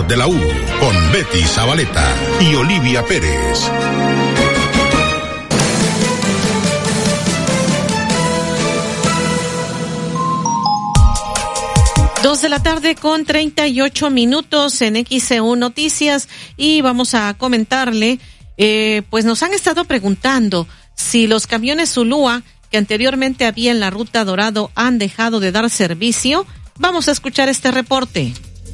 de la U, con Betty Zabaleta y Olivia Pérez. Dos de la tarde con 38 minutos en XEU Noticias, y vamos a comentarle, pues nos han estado preguntando si los camiones Zulúa que anteriormente había en la ruta Dorado han dejado de dar servicio. Vamos a escuchar este reporte.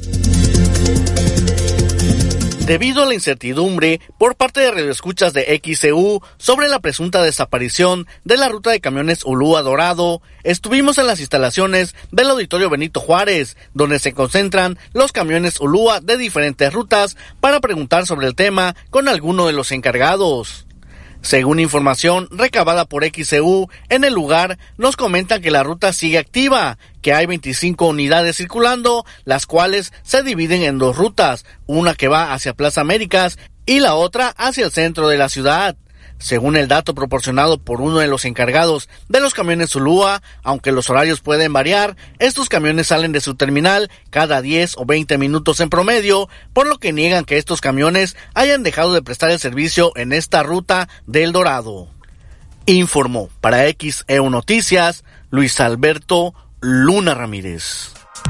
Debido a la incertidumbre por parte de radioescuchas de XEU sobre la presunta desaparición de la ruta de camiones Ulúa Dorado, estuvimos en las instalaciones del Auditorio Benito Juárez, donde se concentran los camiones Ulúa de diferentes rutas, para preguntar sobre el tema con alguno de los encargados. Según información recabada por XEU, en el lugar nos comentan que la ruta sigue activa, que hay 25 unidades circulando, las cuales se dividen en dos rutas, una que va hacia Plaza Américas y la otra hacia el centro de la ciudad. Según el dato proporcionado por uno de los encargados de los camiones Zulúa, aunque los horarios pueden variar, estos camiones salen de su terminal cada 10 o 20 minutos en promedio, por lo que niegan que estos camiones hayan dejado de prestar el servicio en esta ruta del Dorado. Informó para XEU Noticias, Luis Alberto Luna Ramírez.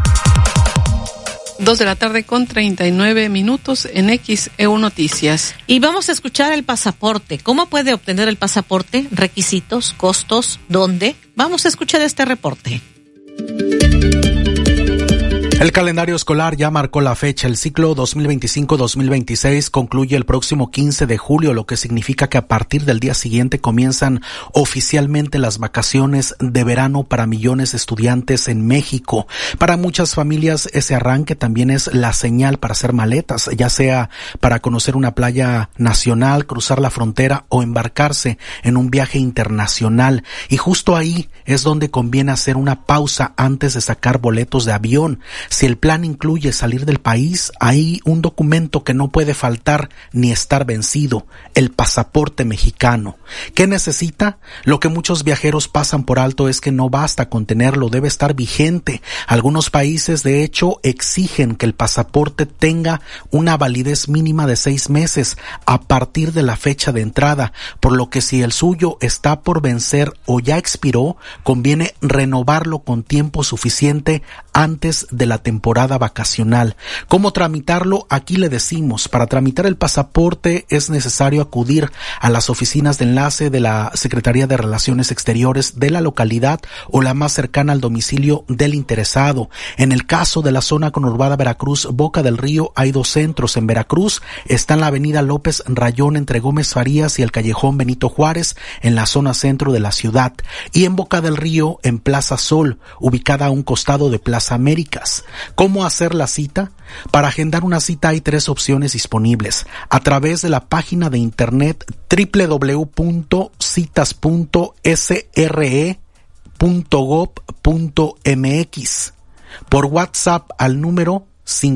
2 de la tarde con 39 minutos en XEU Noticias. Y vamos a escuchar el pasaporte. ¿Cómo puede obtener el pasaporte? Requisitos, costos, ¿dónde? Vamos a escuchar este reporte. El calendario escolar ya marcó la fecha. El ciclo 2025-2026 concluye el próximo 15 de julio, lo que significa que a partir del día siguiente comienzan oficialmente las vacaciones de verano para millones de estudiantes en México. Para muchas familias ese arranque también es la señal para hacer maletas, ya sea para conocer una playa nacional, cruzar la frontera o embarcarse en un viaje internacional. Y justo ahí es donde conviene hacer una pausa antes de sacar boletos de avión. Si el plan incluye salir del país, hay un documento que no puede faltar ni estar vencido: el pasaporte mexicano. ¿Qué necesita? Lo que muchos viajeros pasan por alto es que no basta con tenerlo, debe estar vigente. Algunos países, de hecho, exigen que el pasaporte tenga una validez mínima de 6 meses a partir de la fecha de entrada, por lo que si el suyo está por vencer o ya expiró, conviene renovarlo con tiempo suficiente antes de la temporada vacacional. ¿Cómo tramitarlo? Aquí le decimos: para tramitar el pasaporte es necesario acudir a las oficinas de enlace de la Secretaría de Relaciones Exteriores de la localidad o la más cercana al domicilio del interesado. En el caso de la zona conurbada Veracruz, Boca del Río, hay 2 centros. En Veracruz está en la avenida López Rayón entre Gómez Farías y el callejón Benito Juárez, en la zona centro de la ciudad, y en Boca del Río, en Plaza Sol, ubicada a un costado de Plaza Américas. ¿Cómo hacer la cita? Para agendar una cita hay 3 opciones disponibles: a través de la página de internet www.citas.sre.gov.mx, por WhatsApp al número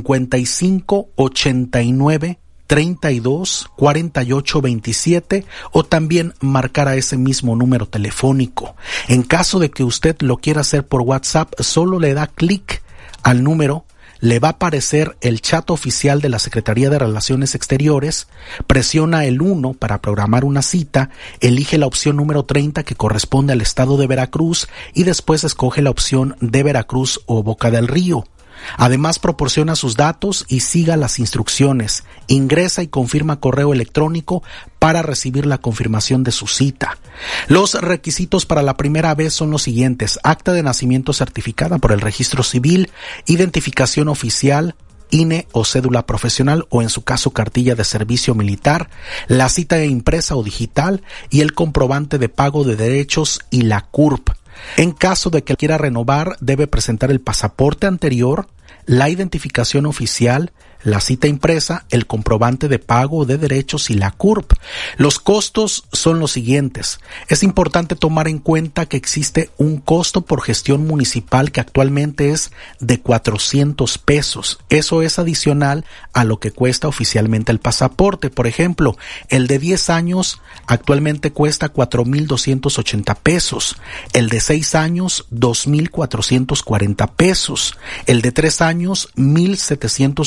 5589-324827, o también marcar a ese mismo número telefónico. En caso de que usted lo quiera hacer por WhatsApp, solo le da clic al número, le va a aparecer el chat oficial de la Secretaría de Relaciones Exteriores, presiona el 1 para programar una cita, elige la opción número 30 que corresponde al estado de Veracruz y después escoge la opción de Veracruz o Boca del Río. Además, proporciona sus datos y siga las instrucciones. Ingresa y confirma correo electrónico para recibir la confirmación de su cita. Los requisitos para la primera vez son los siguientes: acta de nacimiento certificada por el Registro Civil, identificación oficial, INE o cédula profesional, o en su caso cartilla de servicio militar, la cita impresa o digital y el comprobante de pago de derechos y la CURP. En caso de que quiera renovar, debe presentar el pasaporte anterior, la identificación oficial, la cita impresa, el comprobante de pago de derechos y la CURP. Los costos son los siguientes. Es importante tomar en cuenta que existe un costo por gestión municipal que actualmente es de 400 pesos. Eso es adicional a lo que cuesta oficialmente el pasaporte. Por ejemplo, el de 10 años actualmente cuesta 4,280 pesos. El de 6 años, 2,440 pesos. El de 3 años, 1,795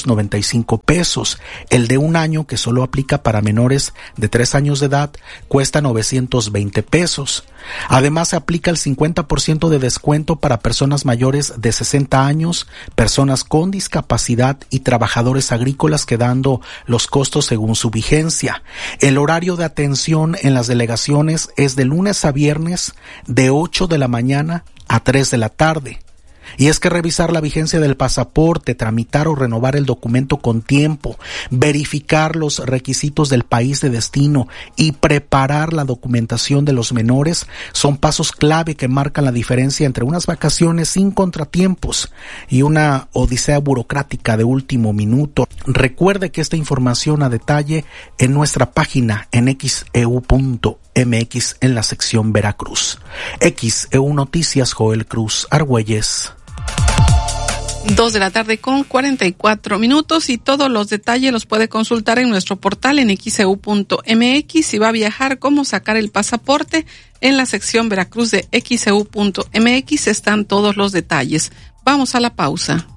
185 pesos. El de un año, que solo aplica para menores de 3 años de edad, cuesta 920 pesos. Además, se aplica el 50% de descuento para personas mayores de 60 años, personas con discapacidad y trabajadores agrícolas, quedando los costos según su vigencia. El horario de atención en las delegaciones es de lunes a viernes de 8 de la mañana a 3 de la tarde. Y es que revisar la vigencia del pasaporte, tramitar o renovar el documento con tiempo, verificar los requisitos del país de destino y preparar la documentación de los menores son pasos clave que marcan la diferencia entre unas vacaciones sin contratiempos y una odisea burocrática de último minuto. Recuerde que esta información a detalle en nuestra página en xeu.mx en la sección Veracruz. XEU Noticias, Joel Cruz Argüelles. 2:44 y todos los detalles los puede consultar en nuestro portal en xeu.mx. Si va a viajar, cómo sacar el pasaporte, en la sección Veracruz de xeu.mx están todos los detalles. Vamos a la pausa.